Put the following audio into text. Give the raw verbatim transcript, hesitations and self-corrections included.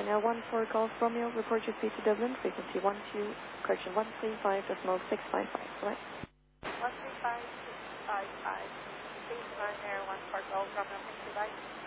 Ryanair one four Golf Romeo, report your speed to Dublin, frequency one two, correction one three five decimal six five five, correct? one three five six five five, please Ryanair one four Golf Romeo, thank you, bye.